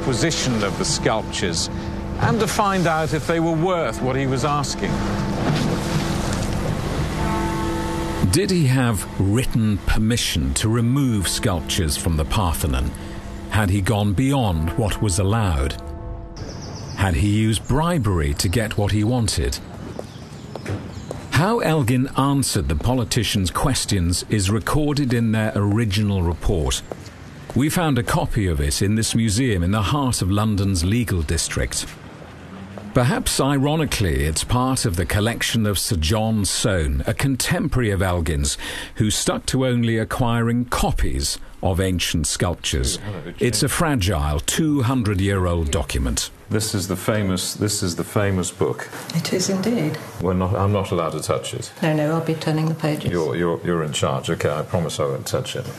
acquisition of the sculptures and to find out if they were worth what he was asking. Did he have written permission to remove sculptures from the Parthenon? Had he gone beyond what was allowed? Had he used bribery to get what he wanted? How Elgin answered the politicians' questions is recorded in their original report. We found a copy of it in this museum in the heart of London's legal district. Perhaps ironically, it's part of the collection of Sir John Soane, a contemporary of Elgin's, who stuck to only acquiring copies of ancient sculptures. It's a fragile 200-year-old document. This is the famous book. It is indeed. I'm not allowed to touch it. No, I'll be turning the pages. You're in charge. Okay, I promise I won't touch it.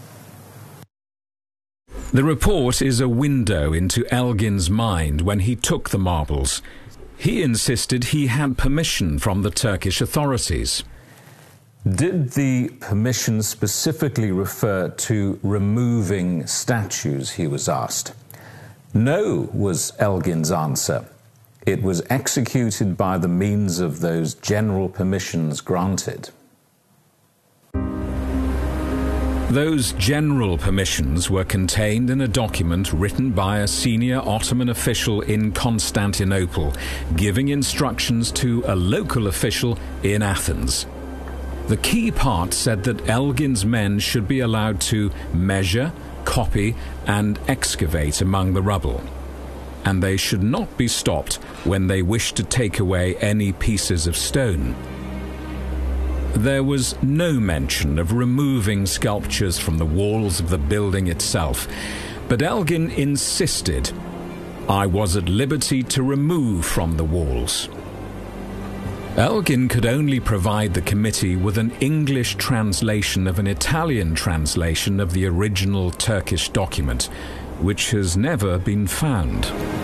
The report is a window into Elgin's mind when he took the marbles. He insisted he had permission from the Turkish authorities. Did the permission specifically refer to removing statues, he was asked. No, was Elgin's answer. It was executed by the means of those general permissions granted. Those general permissions were contained in a document written by a senior Ottoman official in Constantinople, giving instructions to a local official in Athens. The key part said that Elgin's men should be allowed to measure, copy and excavate among the rubble, and they should not be stopped when they wished to take away any pieces of stone. There was no mention of removing sculptures from the walls of the building itself, but Elgin insisted, "I was at liberty to remove from the walls." Elgin could only provide the committee with an English translation of an Italian translation of the original Turkish document, which has never been found.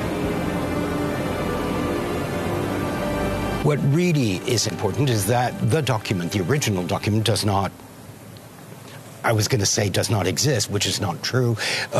What really is important is that the document, the original document, does not, I was going to say does not exist, which is not true,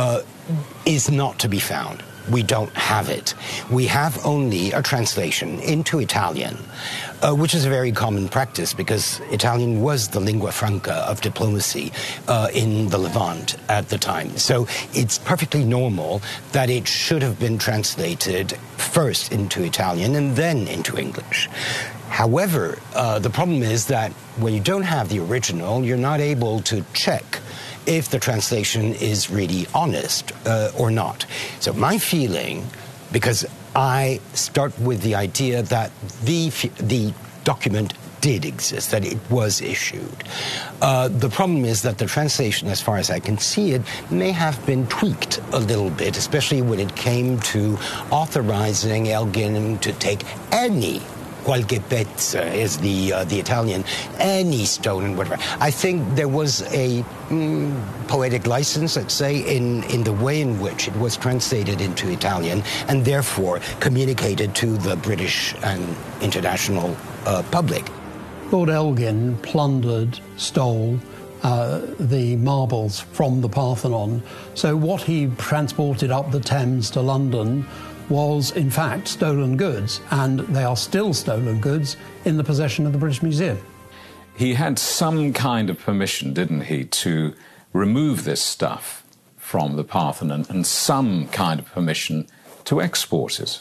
is not to be found. We don't have it. We have only a translation into Italian, which is a very common practice because Italian was the lingua franca of diplomacy in the Levant at the time. So it's perfectly normal that it should have been translated first into Italian and then into English. However, the problem is that when you don't have the original, you're not able to check if the translation is really honest or not. So my feeling, because I start with the idea that the document did exist, that it was issued. The problem is that the translation, as far as I can see it, may have been tweaked a little bit, especially when it came to authorizing Elgin to take any qualche pezzo is the Italian, any stone and whatever. I think there was a poetic license, let's say, in the way in which it was translated into Italian and therefore communicated to the British and international public. Lord Elgin plundered, stole the marbles from the Parthenon. So what he transported up the Thames to London was in fact stolen goods, and they are still stolen goods in the possession of the British Museum. He had some kind of permission, didn't he, to remove this stuff from the Parthenon and some kind of permission to export it.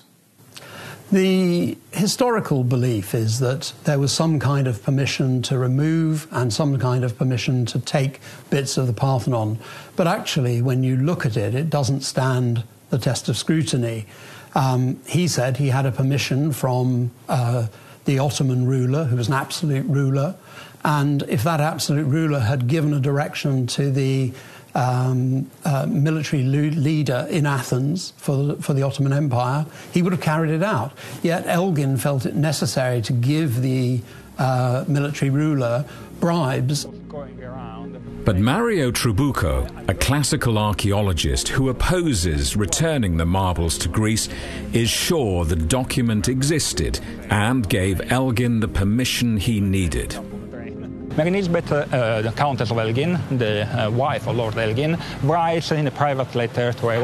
The historical belief is that there was some kind of permission to remove and some kind of permission to take bits of the Parthenon, but actually when you look at it, it doesn't stand the test of scrutiny. He said he had a permission from the Ottoman ruler, who was an absolute ruler, and if that absolute ruler had given a direction to the military leader in Athens for the Ottoman Empire, he would have carried it out. Yet Elgin felt it necessary to give the military ruler bribes. But Mario Trabucco, a classical archaeologist who opposes returning the marbles to Greece, is sure the document existed and gave Elgin the permission he needed. Mary Nisbet, the Countess of Elgin, the wife of Lord Elgin, writes in a private letter to her